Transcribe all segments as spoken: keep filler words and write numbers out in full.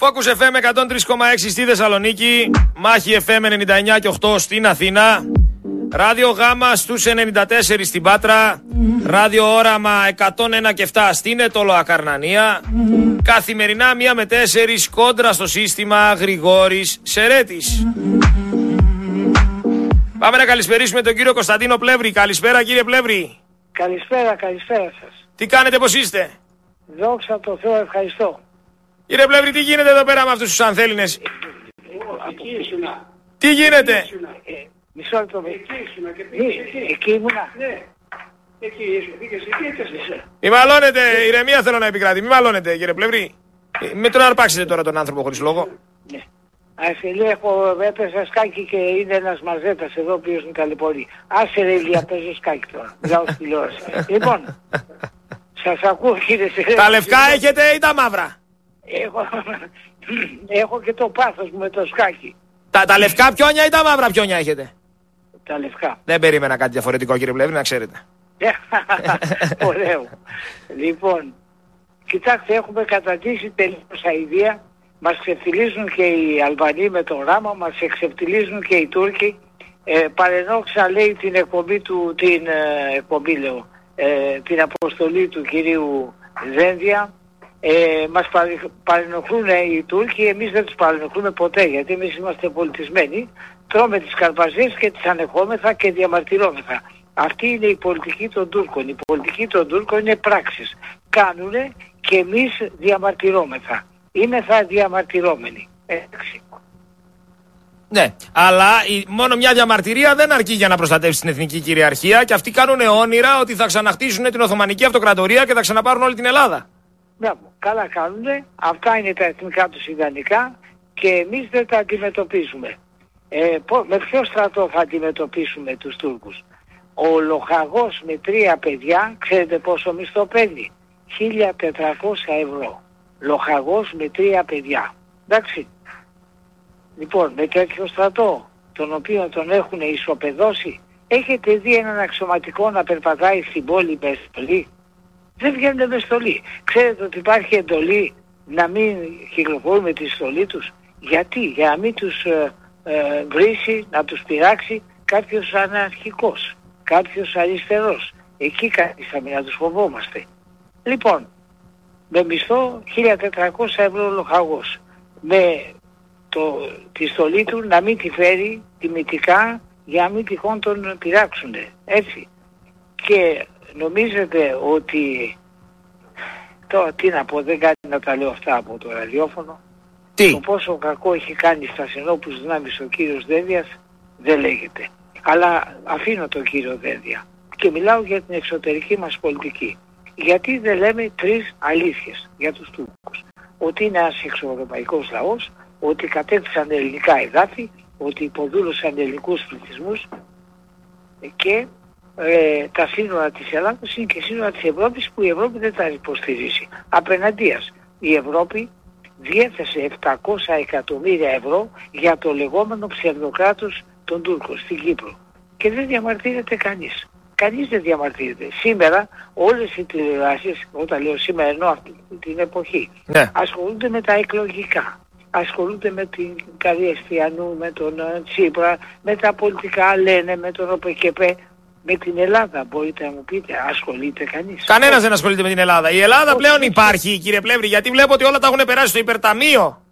Focus εφ εμ εκατόν τρία κόμμα έξι στη Θεσσαλονίκη, Μάχη εφ εμ ενενήντα εννιά και οκτώ στην Αθήνα, Ράδιο Γάμα στους ενενήντα τέσσερα στην Πάτρα, Ράδιο Όραμα εκατόν ένα και επτά στην Ετωλό Ακαρνανία, καθημερινά μία με τέσσερις κόντρα στο σύστημα Γρηγόρης Σερέτης. Πάμε να καλησπερίσουμε τον κύριο Κωνσταντίνο Πλεύρη. Καλησπέρα κύριε Πλεύρη. Καλησπέρα, καλησπέρα σας. Τι κάνετε, πώς είστε? Δόξα τω Θεώ, ευχαριστώ. Κύριε Πλεύρη, τι γίνεται εδώ πέρα με αυτούς τους ανθέληνες? Τι γίνεται? Ε, μισό λεπτό. Εκεί ήμουνα. Μη μαλώνετε, ηρεμία θέλω να επικρατεί. Μη μαλώνετε κύριε Πλεύρη. Με τον αρπάξετε τώρα τον άνθρωπο χωρίς λόγο. Ναι. Αφιλή, έχω έπαιζα σκάκι και είναι ένας μαζέτας εδώ που με ταλαιπωρεί. Άσε ρε Ηλία, παίζω σκάκι τώρα. Μιλάω στη τηλεόραση. Λοιπόν, σας ακούω κύριε Σερέτη. Τα λευκά έχετε ή τα μαύρα? Έχω, έχω και το πάθος μου με το σκάκι. Τα, τα λευκά πιόνια ή τα μαύρα πιόνια έχετε? Τα λευκά. Δεν περίμενα κάτι διαφορετικό κύριε Πλεύρη, να ξέρετε. Ωραίο. Λοιπόν, κοιτάξτε, έχουμε καταντήσει τελείως αηδία. Μας ξεφτιλίζουν και οι Αλβανοί με το γράμμα, μας εξεφτιλίζουν και οι Τούρκοι. Ε, παρενόξα λέει την εκπομπή του, την ε, εκπομπή λέω, ε, την αποστολή του κυρίου Δένδια. Ε, μας παρενοχλούν οι Τούρκοι, εμείς δεν τους παρενοχλούμε ποτέ, γιατί εμείς είμαστε πολιτισμένοι. Τρώμε τις καρπαζές και τις ανεχόμεθα και διαμαρτυρόμεθα. Αυτή είναι η πολιτική των Τούρκων. Η πολιτική των Τούρκων είναι πράξεις. Κάνουνε και εμείς διαμαρτυρόμεθα. Είμαι θα διαμαρτυρόμενοι. Έτσι. Ναι, αλλά η, μόνο μια διαμαρτυρία δεν αρκεί για να προστατεύσει την εθνική κυριαρχία και αυτοί κάνουν όνειρα ότι θα ξαναχτίσουν την Οθωμανική Αυτοκρατορία και θα ξαναπάρουν όλη την Ελλάδα. Ναι, καλά κάνουνε. Αυτά είναι τα εθνικά τους ιδανικά και εμείς δεν τα αντιμετωπίζουμε. Ε, με ποιο στρατό θα αντιμετωπίσουμε τους Τούρκους? Ο λοχαγός με τρία παιδιά, ξέρετε πόσο μισθό παίρνει? χίλια τετρακόσια ευρώ. Λοχαγός με τρία παιδιά. Εντάξει. Λοιπόν, με τέτοιο στρατό, τον οποίο τον έχουν ισοπεδώσει, έχετε δει έναν αξιωματικό να περπατάει στην πόλη με στολή? Δεν βγαίνουν με στολή. Ξέρετε ότι υπάρχει εντολή να μην κυκλοφορούν τη στολή τους? Γιατί? Για να μην τους ε, ε, βρήσει, να τους πειράξει κάποιος αναρχικός, κάποιος αριστερός. Εκεί καθίσαμε να τους φοβόμαστε. Λοιπόν, με μισθό χίλια τετρακόσια ευρώ λοχαγός. Με το, τη στολή του να μην τη φέρει τιμητικά για να μην τυχόν τον πειράξουνε. Έτσι. Και νομίζετε ότι... Τώρα τι να πω, δεν κάνει να τα λέω αυτά από το ραδιόφωνο. Τι? Το πόσο κακό έχει κάνει στα Ασυνόπους δυνάμεις ο κύριος Δένδιας δεν λέγεται. Αλλά αφήνω τον κύριο Δένδια και μιλάω για την εξωτερική μας πολιτική. Γιατί δεν λέμε τρεις αλήθειες για τους Τούρκους? Ότι είναι ένας εξωευρωπαϊκός λαός, ότι κατέκτησαν ελληνικά εδάφη, ότι υποδούλωσαν ελληνικούς πληθυσμούς και ε, τα σύνορα της Ελλάδας είναι και σύνορα της Ευρώπης που η Ευρώπη δεν τα υποστηρίζει. Απέναντίας η Ευρώπη διέθεσε επτακόσια εκατομμύρια ευρώ για το λεγόμενο ψευδοκράτος των Τούρκων στην Κύπρο. Και δεν διαμαρτύρεται κανείς. Κανείς δεν διαμαρτύρεται. Σήμερα όλες οι τηλεοράσεις, όταν λέω σήμερα εννοώ αυτή την εποχή, ναι, ασχολούνται με τα εκλογικά. Ασχολούνται με την Καριεστιανού, με τον Τσίπρα, με τα πολιτικά, λένε με τον ΟΠΕΚΕΠΕ. Με την Ελλάδα μπορείτε να μου πείτε, ασχολείται κανείς? Κανένας δεν ασχολείται με την Ελλάδα. Η Ελλάδα όχι, πλέον υπάρχει κύριε Πλεύρη, γιατί βλέπω ότι όλα τα έχουν περάσει στο υπερταμείο.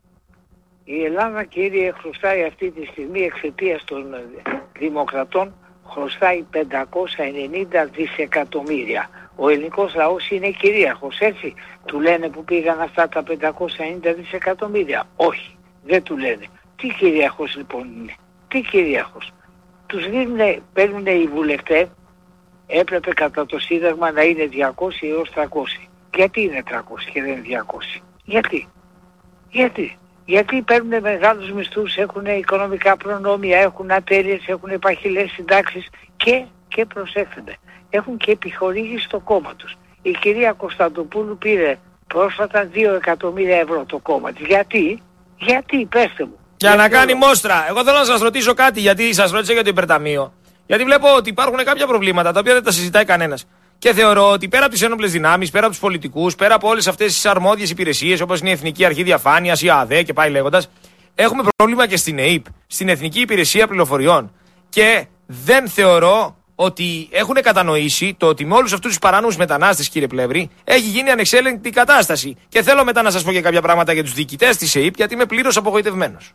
Η Ελλάδα κύριε χρωστάει αυτή τη στιγμή εξαιτίας των δημοκρατών, χρωστάει πεντακόσια ενενήντα δισεκατομμύρια. Ο ελληνικός λαός είναι κυρίαρχος, έτσι. Του λένε που πήγαν αυτά τα πεντακόσια ενενήντα δισεκατομμύρια? Όχι, δεν του λένε. Τι κυρίαρχος λοιπόν είναι? Τι κυρίαρχος? Τους δίνουν, παίρνουν οι βουλευτές, έπρεπε κατά το Σύνταγμα να είναι διακόσια έως τριακόσια. Γιατί είναι τριακόσια και δεν είναι διακόσια? Γιατί? Γιατί? Γιατί παίρνουν μεγάλους μισθούς, έχουν οικονομικά προνόμια, έχουν ατέλειες, έχουν παχυλές συντάξεις και, και προσέχονται. Έχουν και επιχορήγηση στο κόμμα τους. Η κυρία Κωνσταντοπούλου πήρε πρόσφατα δύο εκατομμύρια ευρώ το κόμμα της. Γιατί? Γιατί, πέστε μου. Για να κάνει μόστρα. Εγώ θέλω να σας ρωτήσω κάτι, γιατί σας ρώτησα για το υπερταμείο. Γιατί βλέπω ότι υπάρχουν κάποια προβλήματα τα οποία δεν τα συζητάει κανένας. Και θεωρώ ότι πέρα από τις ένοπλες δυνάμεις, πέρα από τους πολιτικούς, πέρα από όλες αυτές τις αρμόδιες υπηρεσίες όπως είναι η Εθνική Αρχή Διαφάνειας, η ΑΔΕ και πάει λέγοντας, έχουμε πρόβλημα και στην ΕΥΠ, στην Εθνική Υπηρεσία Πληροφοριών. Και δεν θεωρώ ότι έχουν κατανοήσει το ότι με όλους αυτούς τους παράνομους μετανάστες, κύριε Πλεύρη, έχει γίνει ανεξέλεγκτη κατάσταση. Και θέλω μετά να σας πω και κάποια πράγματα για τους διοικητές της ΕΥΠ, γιατί είμαι πλήρως απογοητευμένος.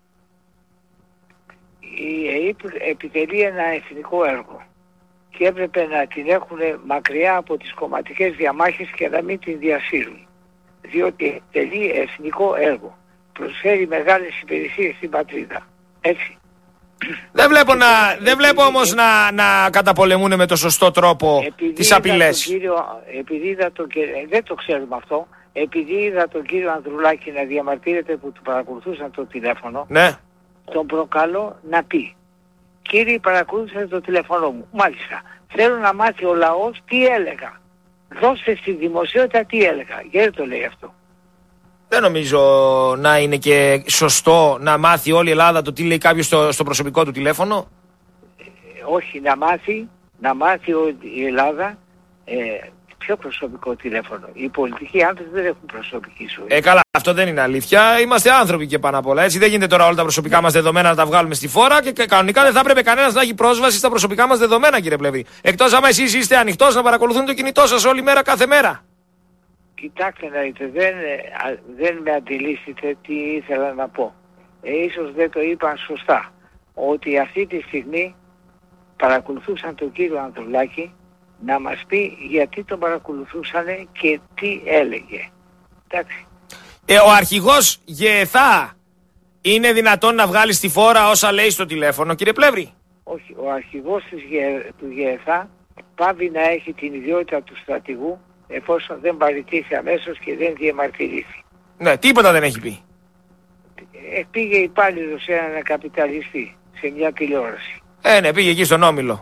Η ΕΥΠ επιτελεί ένα εθνικό έργο και έπρεπε να την έχουν μακριά από τις κομματικές διαμάχες και να μην την διασύρουν. Διότι επιτελεί εθνικό έργο. Προσφέρει μεγάλες υπηρεσίες στην πατρίδα. Έτσι. Δεν βλέπω, να, δεν βλέπω όμως να, να καταπολεμούν με το σωστό τρόπο τις απειλές. Κύριο, επειδή είδα τον κύριο, δεν το ξέρουμε αυτό, επειδή είδα τον κύριο Ανδρουλάκη να διαμαρτύρεται που του παρακολουθούσαν το τηλέφωνο, ναι. Τον προκαλώ να πει: κύριοι, παρακολούθησαν το τηλέφωνο μου. Μάλιστα. Θέλω να μάθει ο λαός τι έλεγα. Δώστε στη δημοσιότητα τι έλεγα. Γιατί το λέει αυτό. Δεν νομίζω να είναι και σωστό να μάθει όλη η Ελλάδα το τι λέει κάποιος στο, στο προσωπικό του τηλέφωνο. Ε, όχι, να μάθει, να μάθει η Ελλάδα ε, πιο προσωπικό τηλέφωνο. Οι πολιτικοί άνθρωποι δεν έχουν προσωπική ζωή. Ε, καλά, αυτό δεν είναι αλήθεια. Είμαστε άνθρωποι και πάνω απ' όλα. Έτσι δεν γίνεται τώρα όλα τα προσωπικά μας δεδομένα να τα βγάλουμε στη φόρα και, και κανονικά δεν θα έπρεπε κανένας να έχει πρόσβαση στα προσωπικά μας δεδομένα, κύριε Πλεύρη. Εκτός άμα εσείς είστε ανοιχτός να παρακολουθούν το κινητό σας όλη μέρα, κάθε μέρα. Κοιτάξτε να δείτε, δεν, δεν με αντιλήσετε τι ήθελα να πω. Ε, ίσως δεν το είπα σωστά. Ότι αυτή τη στιγμή παρακολουθούσαν τον κύριο Ανδρουλάκη να μας πει γιατί τον παρακολουθούσαν και τι έλεγε. Εντάξει. Ε, ο αρχηγός ΓΕΘΑ είναι δυνατόν να βγάλει στη φόρα όσα λέει στο τηλέφωνο, κύριε Πλεύρη? Όχι, ο αρχηγός της, του ΓΕΘΑ πάβει να έχει την ιδιότητα του στρατηγού εφόσον δεν παραιτήθη αμέσως και δεν διαμαρτυρήθη. Ναι, τίποτα δεν έχει πει. Ε, πήγε υπάλληλος σε έναν καπιταλιστή, σε μια τηλεόραση. Ε, ναι, πήγε εκεί στον Όμιλο.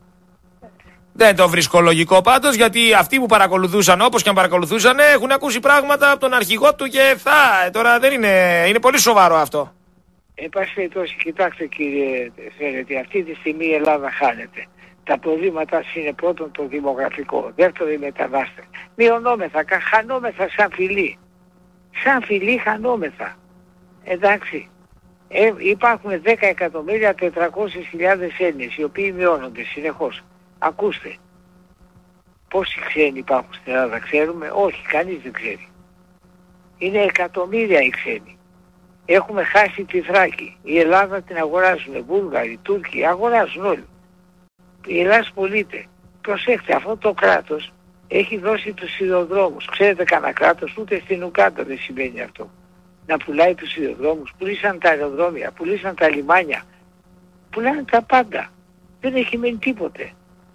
Δεν το βρίσκω λογικό πάντως, γιατί αυτοί που παρακολουθούσαν, όπως και αν παρακολουθούσαν, έχουν ακούσει πράγματα από τον αρχηγό του και θα. Τώρα δεν είναι, είναι πολύ σοβαρό αυτό. Εν πάση περιπτώσει, κοιτάξτε κύριε Θέρετη, αυτή τη στιγμή η Ελλάδα χάνεται. Τα προβλήματά είναι πρώτον το δημογραφικό, δεύτερον οι μετανάστες. Μειωνόμεθα, χανόμεθα σαν φυλή. Σαν φυλή χανόμεθα. Εντάξει. Ε, υπάρχουν δέκα εκατομμύρια τετρακόσιες χιλιάδες Έλληνες οι οποίοι μειώνονται συνεχώς. Ακούστε. Πόσοι ξένοι υπάρχουν στην Ελλάδα ξέρουμε? Όχι, κανείς δεν ξέρει. Είναι εκατομμύρια οι ξένοι. Έχουμε χάσει τη Θράκη. Η Ελλάδα την αγοράζουν. Βούλγαροι, Τούρκοι, αγοράζουν όλοι. Η Ελλάδα πωλείται. Προσέξτε, αυτό το κράτος έχει δώσει τους σιδηροδρόμους. Ξέρετε κανένα κράτος, ούτε στην Ουγκάντα δεν συμβαίνει αυτό. Να πουλάει τους σιδηροδρόμους. Πουλήσαν τα αεροδρόμια, πουλήσαν τα λιμάνια. Πουλάνε τα πάντα. Δεν έχει μείνει τίποτε.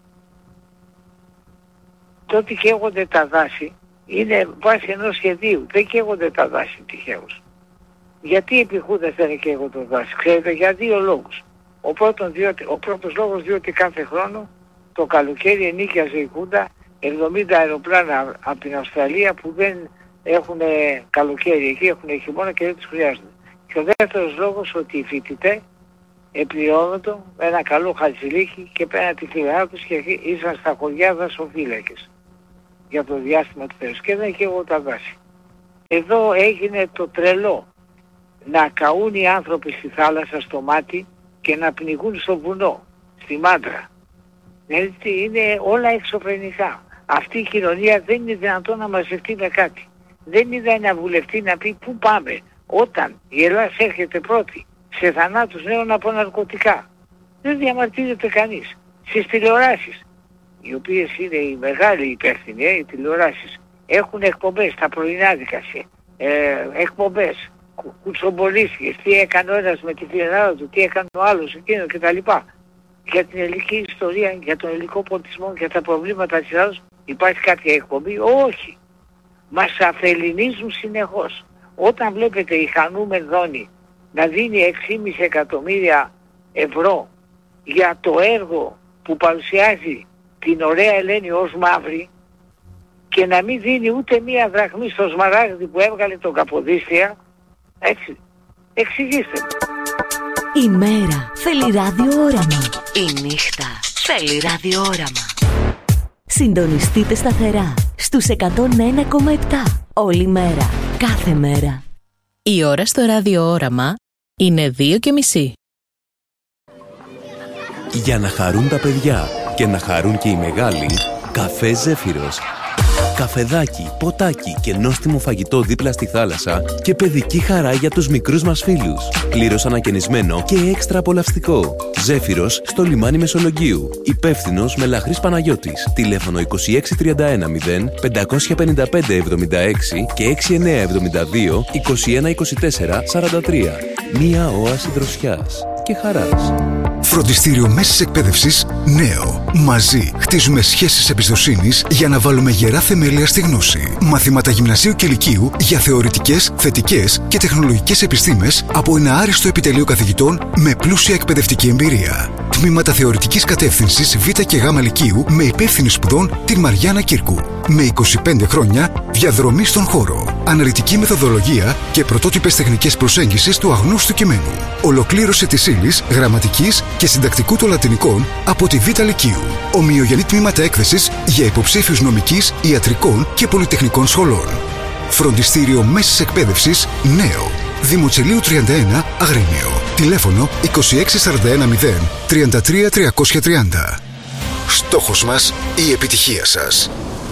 Τότε καίγονται τα δάση είναι βάση ενός σχεδίου. Δεν καίγονται τα δάση τυχαίως. Γιατί επιχούνται δεν καίγονται τα δάση? Ξέρετε, για δύο λόγους. Ο, πρώτον, διότι, ο πρώτος λόγος διότι κάθε χρόνο το καλοκαίρι ενίκιαζε η Χούντα εβδομήντα αεροπλάνα από την Αυστραλία που δεν έχουν καλοκαίρι, εκεί έχουν χειμώνα και δεν τους χρειάζονται. Και ο δεύτερος λόγος ότι οι φοιτητές επληρώνονται ένα καλό χαρτζηλίκι και πέραν τη φυλά τους και ήσαν στα χωριά δασοφύλακες για το διάστημα του τέλους και δεν καίγονται τα δάση. Εδώ έγινε το τρελό να καούν οι άνθρωποι στη θάλασσα στο μάτι και να πνιγούν στο βουνό, στη Μάντρα. Έτσι είναι όλα εξωφρενικά. Αυτή η κοινωνία δεν είναι δυνατόν να μαζευτεί με κάτι. Δεν είδα ένα βουλευτή να πει πού πάμε όταν η Ελλάδα έρχεται πρώτη σε θανάτους νέων από ναρκωτικά. Δεν διαμαρτύρεται κανείς. Στις τηλεοράσεις, οι οποίες είναι οι μεγάλοι υπεύθυνοι, οι τηλεοράσεις, έχουν εκπομπές τα πρωινάδικα, ε, εκπομπές, κου, κουτσομπολίστηκες, τι έκανε ο ένας με τη φιλενάδα του, τι έκανε ο άλλος, εκείνο κτλ. Για την ελληνική ιστορία, για τον ελληνικό πολιτισμό, για τα προβλήματα της Ελλάδας, υπάρχει κάποια εκπομπή? Όχι. Μας αφεληνίζουν συνεχώς. Όταν βλέπετε η Χανούμεν Δόνη να δίνει έξι κόμμα πέντε εκατομμύρια ευρώ για το έργο που παρουσιάζει την ωραία Ελένη ως μαύρη και να μην δίνει ούτε μία δραχμή στο Σμαράγδι που έβγαλε τον Καποδίστρια, έτσι, εξηγήστε μου. Η μέρα θέλει ραδιόραμα. Η νύχτα θέλει ραδιόραμα. Συντονιστείτε σταθερά στους εκατόν ένα κόμμα επτά όλη μέρα, κάθε μέρα. Η ώρα στο ραδιοόραμα είναι δύο και μισή. Για να χαρούν τα παιδιά και να χαρούν και οι μεγάλοι, καφέ Ζέφυρος. Καφεδάκι, ποτάκι και νόστιμο φαγητό δίπλα στη θάλασσα και παιδική χαρά για τους μικρούς μας φίλους. Πλήρως ανακαινισμένο και έξτρα απολαυστικό. Ζέφυρος στο λιμάνι Μεσολογγίου. Υπεύθυνος Μελαχρής Παναγιώτης. Τηλέφωνο είκοσι έξι τριάντα ένα μηδέν πεντακόσια πενήντα πέντε εβδομήντα έξι και έξι εννιά εβδομήντα δύο είκοσι ένα είκοσι τέσσερα σαράντα τρία. Μία όαση δροσιάς και χαράς. Φροντιστήριο Μέσης Εκπαίδευσης Νέο. Μαζί χτίζουμε σχέσεις εμπιστοσύνης για να βάλουμε γερά θεμέλια στη γνώση. Μαθήματα γυμνασίου και λυκείου για θεωρητικές, θετικές και τεχνολογικές επιστήμες από ένα άριστο επιτελείο καθηγητών με πλούσια εκπαιδευτική εμπειρία. Τμήματα θεωρητικής κατεύθυνσης Β και Γ λυκείου με υπεύθυνη σπουδών την Μαριάννα Κύρκου. Με είκοσι πέντε χρόνια διαδρομή στον χώρο. Αναλυτική μεθοδολογία και πρωτότυπες τεχνικές προσέγγισης του αγνώστου κειμένου. Ολοκλήρωση της ύλης, γραμματικής και συντακτικού των λατινικών από τη Β Λυκείου. Ομοιογενή τμήματα έκθεσης για υποψήφιους νομικής, ιατρικών και πολυτεχνικών σχολών. Φροντιστήριο Μέσης Εκπαίδευσης Νέο. Δημοτσελείου τριάντα ένα Αγρίνιο. Τηλέφωνο είκοσι έξι σαράντα ένα μηδέν τριάντα τρία τριακόσια τριάντα. Στόχος μας η επιτυχία σας.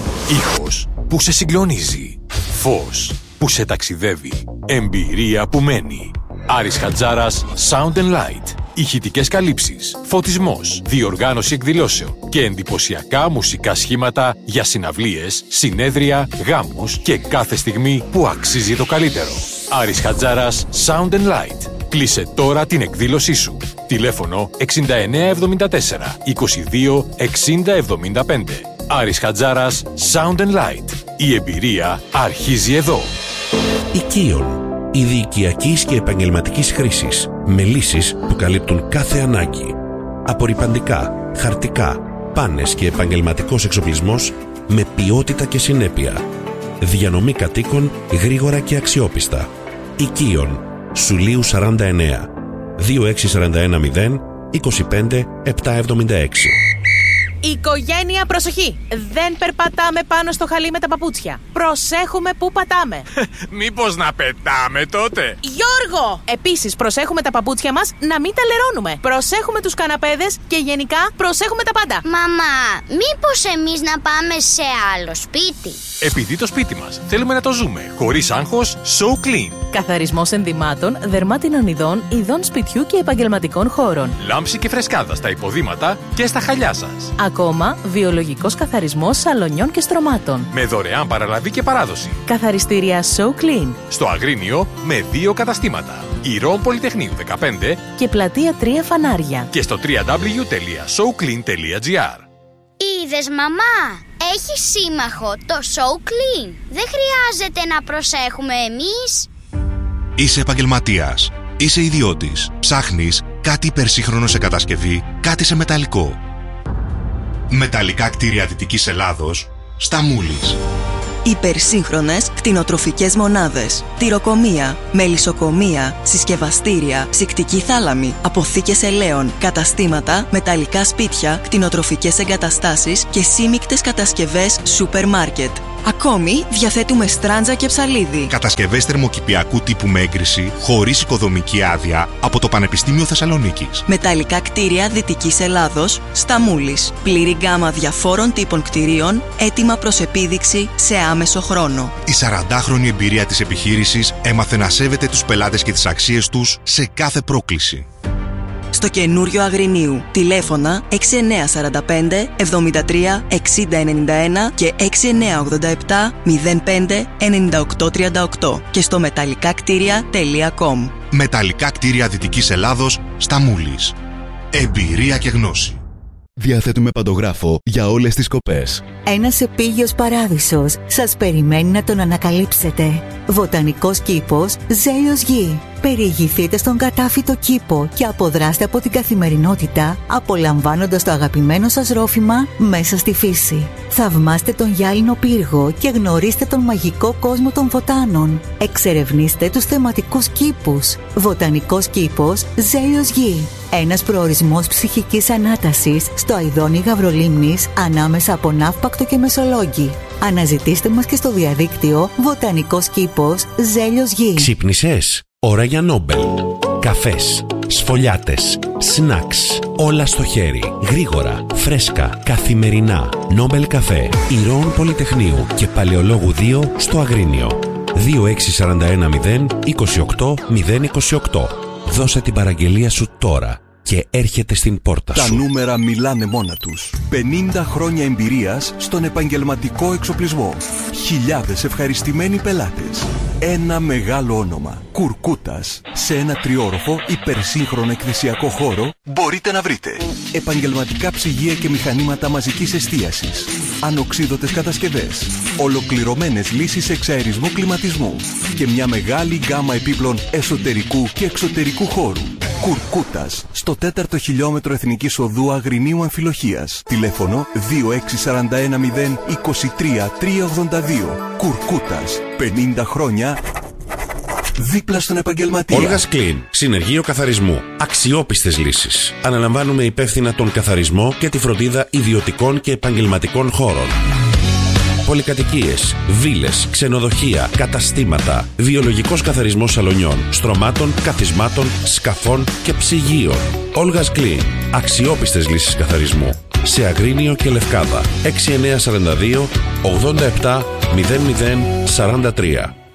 Ήχος που σε συγκλονίζει. Φως που σε ταξιδεύει. Εμπειρία που μένει. Άρης Χατζάρας Sound and Light. Ηχητικές καλύψεις, φωτισμός, διοργάνωση εκδηλώσεων και εντυπωσιακά μουσικά σχήματα για συναυλίες, συνέδρια, γάμους και κάθε στιγμή που αξίζει το καλύτερο. Άρης Χατζάρας Sound and Light. Κλείσε τώρα την εκδήλωσή σου. Τηλέφωνο εξήντα εννέα εβδομήντα τέσσερα είκοσι δύο εξήντα εβδομήντα πέντε. Άρης Χατζάρας Sound and Light. Η εμπειρία αρχίζει εδώ. Οικείον. Είδη οικιακής και επαγγελματικής χρήσης, με λύσεις που καλύπτουν κάθε ανάγκη. Απορρυπαντικά, χαρτικά, πάνες και επαγγελματικός εξοπλισμός με ποιότητα και συνέπεια. Διανομή κατοίκων γρήγορα και αξιόπιστα. Οικείον. Σουλίου σαράντα εννέα. δύο έξι τέσσερα ένα μηδέν είκοσι πέντε επτακόσια εβδομήντα έξι. Οικογένεια, προσοχή! Δεν περπατάμε πάνω στο χαλί με τα παπούτσια. Προσέχουμε πού πατάμε. Μήπως να πετάμε τότε? Γιώργο! Επίσης, προσέχουμε τα παπούτσια μας να μην τα λερώνουμε. Προσέχουμε τους καναπέδες και γενικά προσέχουμε τα πάντα. Μαμά, μήπως εμείς να πάμε σε άλλο σπίτι? Επειδή το σπίτι μας θέλουμε να το ζούμε χωρίς άγχος, So Clean. Καθαρισμός ενδυμάτων, δερμάτινων ειδών, ειδών σπιτιού και επαγγελματικών χώρων. Λάμψη και φρεσκάδα στα υποδήματα και στα χαλιά σας. Ακόμα, βιολογικός καθαρισμός σαλονιών και στρωμάτων. Με δωρεάν παραλαβή και παράδοση. Καθαριστήρια So Clean. Στο Αγρίνιο με δύο καταστήματα. Ηρών Πολυτεχνείου δεκαπέντε και Πλατεία τρία Φανάρια. Και στο double-u double-u double-u τελεία so clean τελεία gr. Είδες, μαμά, έχει σύμμαχο το So Clean. Δεν χρειάζεται να προσέχουμε εμείς. Είσαι επαγγελματίας, είσαι ιδιώτης, ψάχνεις κάτι υπερσύγχρονο σε κατασκευή, κάτι σε μεταλλικό. Μεταλλικά κτίρια Δυτικής Ελλάδος, στα Μούλης. Υπερσύγχρονες κτηνοτροφικές μονάδες, τυροκομεία, μελισσοκομεία, συσκευαστήρια, ψυκτική θάλαμη, αποθήκες ελαίων, καταστήματα, μεταλλικά σπίτια, κτηνοτροφικές εγκαταστάσεις και σύμικτες κατασκευές σούπερ μάρκετ. Ακόμη διαθέτουμε στράντζα και ψαλίδι. Κατασκευές θερμοκηπιακού τύπου με έγκριση, χωρίς οικοδομική άδεια, από το Πανεπιστήμιο Θεσσαλονίκης. Μεταλλικά κτίρια Δυτικής Ελλάδος, στα Μούλης. Πλήρη γκάμα διαφόρων τύπων κτιρίων, έτοιμα προς επίδειξη σε άμεσο χρόνο. Η σαραντάχρονη εμπειρία της επιχείρησης έμαθε να σέβεται τους πελάτες και τις αξίες τους σε κάθε πρόκληση. Στο καινούριο Αγρινίου. Τηλέφωνα έξι εννιά τέσσερα πέντε εβδομήντα τρία εξήντα ενενήντα ένα και έξι εννιά ογδόντα επτά μηδέν πέντε ενενήντα οκτώ τριάντα οκτώ και στο μεταλλικά κτίρια τελεία κομ. Μεταλλικά κτίρια Δυτικής Ελλάδος, στα Μούλης. Εμπειρία και γνώση. Διαθέτουμε παντογράφο για όλες τις κοπές. Ένας επίγειος παράδεισος σας περιμένει να τον ανακαλύψετε. Βοτανικός κήπος Ζέλιος Γη. Περιηγηθείτε στον κατάφυτο κήπο και αποδράστε από την καθημερινότητα, απολαμβάνοντας το αγαπημένο σας ρόφημα μέσα στη φύση. Θαυμάστε τον γυάλινο πύργο και γνωρίστε τον μαγικό κόσμο των βοτάνων. Εξερευνήστε τους θεματικούς κήπους. Βοτανικός κήπος Ζέλιος Γη. Ένας προορισμός ψυχικής ανάτασης στο αηδόνι Γαβρολίμνης ανάμεσα από Ναύπακτο και Μεσολόγγι. Αναζητήστε μας και στο διαδίκτυο Βοτανικός κήπος Ζέλιος Γη. Ξύπνησες? Ώρα για Νόμπελ. Καφές, σφολιάτες, σνακς, όλα στο χέρι, γρήγορα, φρέσκα, καθημερινά. Νόμπελ καφέ, Ηρώων Πολυτεχνείου και Παλαιολόγου δύο στο Αγρίνιο. δύο έξι τέσσερα ένα μηδέν είκοσι οκτώ μηδέν είκοσι οκτώ. Δώσε την παραγγελία σου τώρα και έρχεται στην πόρτα Τα σου. Τα νούμερα μιλάνε μόνα τους. πενήντα χρόνια εμπειρίας στον επαγγελματικό εξοπλισμό. Χιλιάδες ευχαριστημένοι πελάτες. Ένα μεγάλο όνομα. Κουρκούτας. Σε ένα τριόροφο υπερσύγχρονο εκθεσιακό χώρο μπορείτε να βρείτε επαγγελματικά ψυγεία και μηχανήματα μαζικής εστίασης, ανοξίδωτες κατασκευές, ολοκληρωμένες λύσεις εξαερισμού κλιματισμού και μια μεγάλη γκάμα επίπλων εσωτερικού και εξωτερικού χώρου. Κουρκούτας, στο τέταρτο χιλιόμετρο Εθνικής Οδού Αγρινίου Αμφιλοχίας. Τηλέφωνο δύο έξι τέσσερα ένα μηδέν είκοσι τρία τριακόσια ογδόντα δύο. Κουρκούτας, πενήντα χρόνια δίπλα στον επαγγελματία. Όλγας Κλίν, συνεργείο καθαρισμού. Αξιόπιστες λύσεις. Αναλαμβάνουμε υπεύθυνα τον καθαρισμό και τη φροντίδα ιδιωτικών και επαγγελματικών χώρων. Πολυκατοικίες, βίλες, ξενοδοχεία, καταστήματα, βιολογικός καθαρισμός σαλονιών, στρωμάτων, καθισμάτων, σκαφών και ψυγείων. Όλγας Κλίν, αξιόπιστες λύσεις καθαρισμού. Σε Αγρίνιο και Λευκάδα. έξι εννιά τέσσερα δύο ογδόντα επτά μηδέν μηδέν σαράντα τρία.